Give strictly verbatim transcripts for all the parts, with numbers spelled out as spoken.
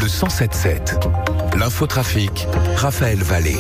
le cent sept sept. L'infotrafic, Raphaël Vallée.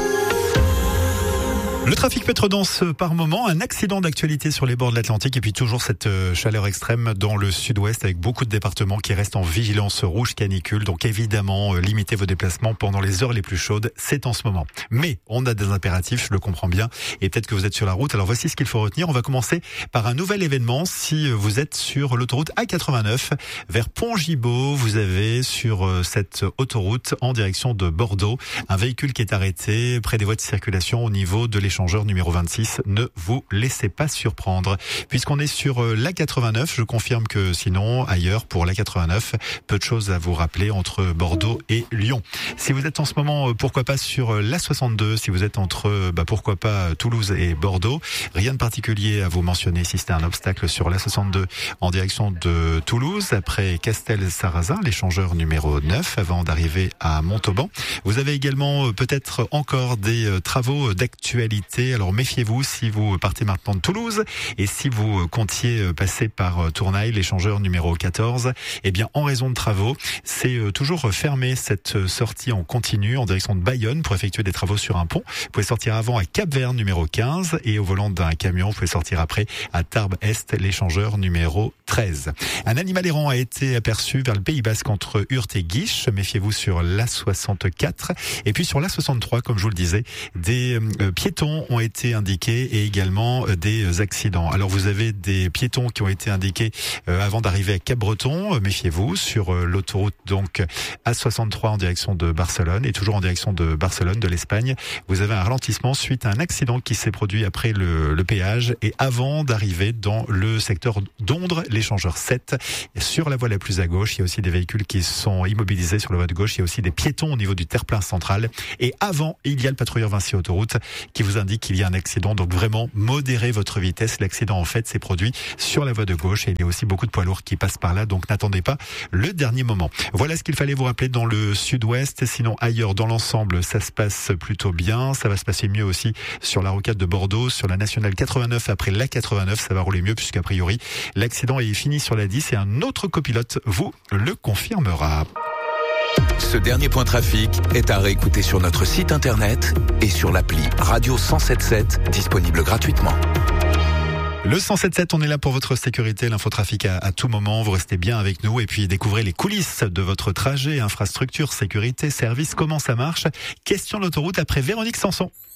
Le trafic peut être dense par moment, un accident d'actualité sur les bords de l'Atlantique et puis toujours cette chaleur extrême dans le sud-ouest avec beaucoup de départements qui restent en vigilance rouge canicule. Donc évidemment, limitez vos déplacements pendant les heures les plus chaudes, c'est en ce moment. Mais on a des impératifs, je le comprends bien, et peut-être que vous êtes sur la route. Alors voici ce qu'il faut retenir. On va commencer par un nouvel événement. Si vous êtes sur l'autoroute A quatre-vingt-neuf vers Pont-Gibaud, vous avez sur cette autoroute en direction de Bordeaux un véhicule qui est arrêté près des voies de circulation au niveau de l'échangeur numéro vingt-six. Ne vous laissez pas surprendre. Puisqu'on est sur l'A quatre-vingt-neuf, je confirme que sinon, ailleurs, pour l'A quatre-vingt-neuf, peu de choses à vous rappeler entre Bordeaux et Lyon. Si vous êtes en ce moment, pourquoi pas sur l'A soixante-deux, si vous êtes entre, bah, pourquoi pas Toulouse et Bordeaux, rien de particulier à vous mentionner si c'était un obstacle sur l'A soixante-deux en direction de Toulouse, après Castel-Sarrazin, l'échangeur numéro neuf, avant d'arriver à Montauban. Vous avez également peut-être encore des travaux d'actualité. Alors méfiez-vous si vous partez maintenant de Toulouse et si vous comptiez passer par Tournail, l'échangeur numéro quatorze, eh bien en raison de travaux, c'est toujours fermé cette sortie en continu en direction de Bayonne pour effectuer des travaux sur un pont. Vous pouvez sortir avant à Cap-Vert numéro quinze et au volant d'un camion, vous pouvez sortir après à Tarbes-Est, l'échangeur numéro treize. Un animal errant a été aperçu vers le Pays Basque entre Hurte et Guiche. Méfiez-vous sur l'A soixante-quatre et puis sur l'A soixante-trois, comme je vous le disais, des euh, piétons ont été indiqués et également des accidents. Alors vous avez des piétons qui ont été indiqués euh, avant d'arriver à Cap-Breton. Euh, méfiez-vous sur euh, l'autoroute donc A soixante-trois en direction de Barcelone et toujours en direction de Barcelone, de l'Espagne. Vous avez un ralentissement suite à un accident qui s'est produit après le, le péage et avant d'arriver dans le secteur d'Ondres, l'échangeur sept. Sur la voie la plus à gauche, il y a aussi des véhicules qui sont immobilisés sur la voie de gauche. Il y a aussi des piétons au niveau du terre-plein central. Et avant, il y a le patrouilleur Vinci Autoroute qui vous indique qu'il y a un accident. Donc vraiment, modérez votre vitesse. L'accident, en fait, s'est produit sur la voie de gauche et il y a aussi beaucoup de poids lourds qui passent par là. Donc n'attendez pas le dernier moment. Voilà ce qu'il fallait vous rappeler dans le sud-ouest. Sinon, ailleurs, dans l'ensemble, ça se passe plutôt bien. Ça va se passer mieux aussi sur la rocade de Bordeaux, sur la nationale quatre-vingt-neuf. Après l'A quatre-vingt-neuf, ça va rouler mieux puisqu'a priori, l'accident est fini sur la dix et un autre copilote vous le confirmera. Ce dernier point trafic est à réécouter sur notre site internet et sur l'appli Radio cent sept sept, disponible gratuitement. Le cent sept sept, on est là pour votre sécurité, l'infotrafic à, à tout moment. Vous restez bien avec nous et puis découvrez les coulisses de votre trajet, infrastructure, sécurité, service, comment ça marche. Question d'autoroute après Véronique Sanson.